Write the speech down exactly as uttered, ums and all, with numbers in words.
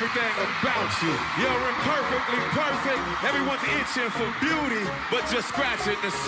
everything about you. You're imperfectly perfect. Everyone's itching for beauty, but just scratching the